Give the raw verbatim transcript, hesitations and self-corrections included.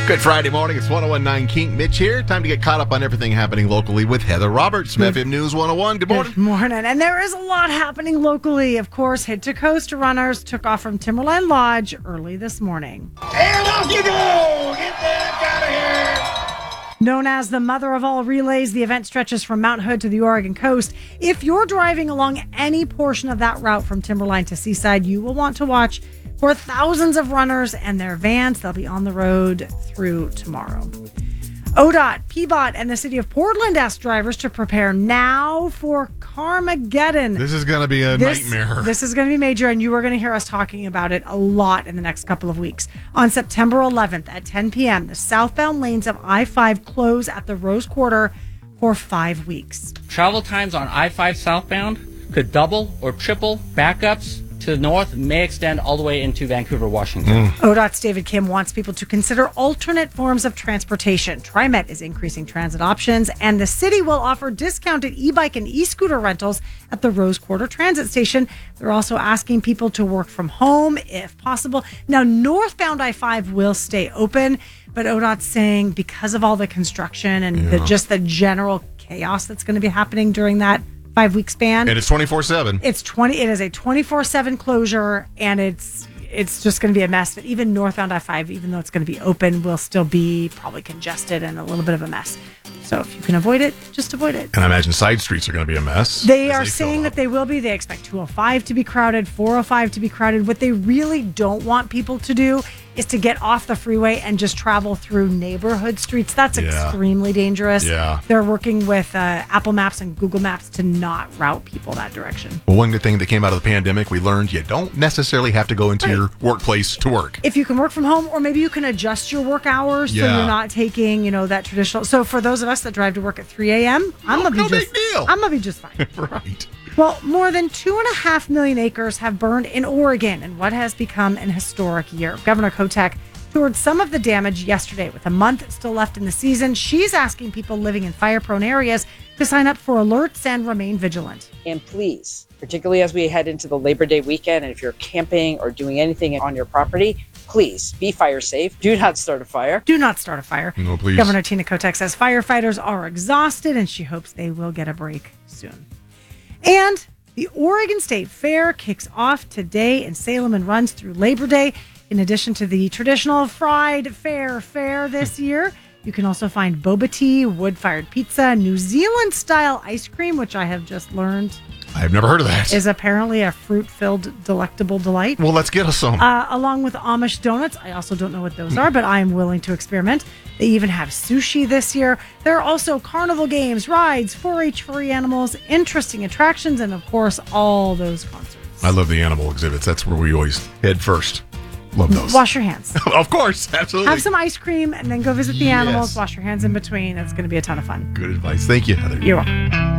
Good Friday morning. It's one oh one point nine Kink. Mitch here. Time to get caught up on everything happening locally with Heather Roberts, F M News one oh one. Good morning. Good morning. And there is a lot happening locally. Of course, Head to Coast runners took off from Timberline Lodge early this morning. And off you go! Get the heck out of here! Known as the mother of all relays, the event stretches from Mount Hood to the Oregon coast. If you're driving along any portion of that route from Timberline to Seaside, you will want to watch for thousands of runners and their vans. They'll be on the road through tomorrow. O D O T, P B O T, and the city of Portland asked drivers to prepare now for Carmageddon. This is going to be a This, nightmare. this is going to be major, and you are going to hear us talking about it a lot in the next couple of weeks. On September eleventh at ten p.m., the southbound lanes of I five close at the Rose Quarter for five weeks. Travel times on I five southbound could double or triple. Backups to the north may extend all the way into Vancouver, Washington. Mm. O D O T's David Kim wants people to consider alternate forms of transportation. TriMet is increasing transit options, and the city will offer discounted e-bike and e-scooter rentals at the Rose Quarter Transit Station. They're also asking people to work from home if possible. Now, northbound I five will stay open, but O D O T's saying because of all the construction and Yeah. the, just the general chaos that's going to be happening during that five-week span. And it's twenty-four seven. It's twenty. It is a twenty-four seven closure, and it's it's just going to be a mess. But even northbound I five, even though it's going to be open, will still be probably congested and a little bit of a mess. So if you can avoid it, just avoid it. And I imagine side streets are going to be a mess. They as are fill saying up. that they will be. They expect two oh five to be crowded, four oh five to be crowded. What they really don't want people to do is to get off the freeway and just travel through neighborhood streets. That's Yeah. extremely dangerous. Yeah. They're working with uh, Apple Maps and Google Maps to not route people that direction. Well, one good thing that came out of the pandemic, we learned you don't necessarily have to go into Right. your workplace to work. If you can work from home, or maybe you can adjust your work hours so Yeah. you're not taking, you know, that traditional. So for those of us that drive to work at three a.m., I'm No- gonna be no just, big deal. I'm gonna be just fine. Right. Well, more than two and a half million acres have burned in Oregon in what has become an historic year. Governor Kotek toured some of the damage yesterday. With a month still left in the season, she's asking people living in fire-prone areas to sign up for alerts and remain vigilant. And please, particularly as we head into the Labor Day weekend, and if you're camping or doing anything on your property, please be fire safe. Do not start a fire. Do not start a fire. No, please. Governor Tina Kotek says firefighters are exhausted, and she hopes they will get a break soon. And the Oregon State Fair kicks off today in Salem and runs through Labor Day. In addition to the traditional fried fair fair this year, you can also find boba tea, wood-fired pizza, New Zealand-style ice cream, which I have just learned I've never heard of that. is apparently a fruit-filled delectable delight. Well, let's get us some. Uh, along with Amish donuts. I also don't know what those are, but I am willing to experiment. They even have sushi this year. There are also carnival games, rides, four H furry animals, interesting attractions, and of course, all those concerts. I love the animal exhibits. That's where we always head first. Love those. Wash your hands. Of course, absolutely. Have some ice cream and then go visit the animals. Yes. Wash your hands in between. It's going to be a ton of fun. Good advice. Thank you, Heather. You're welcome.